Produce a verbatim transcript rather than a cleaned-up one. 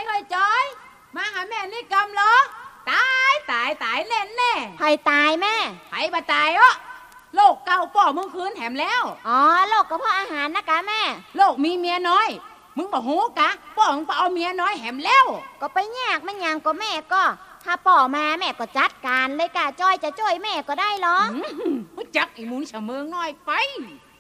เฮ้ยจอยมาหาแม่นี่กำเหรอตายตายตายแน่แน่ไผตายแม่ไผบ่ตายอ่ะโรคเก่าป่อมึงคืนแถมแล้วอ๋อโรคกระเพาะอาหารนะกะแม่โรคมีเมียน้อยมึงบ่ฮู้กะป่อมึงไปเอาเมียน้อยแถมแล้วก็ไปแยกมันยังก็แม่ก็ถ้าป่อมาแม่ก็จัดการเลยกะจ้อยจะจ้อยแม่ก็ได้หรอรู้จักไอ้มูนเฉมิงน้อยไป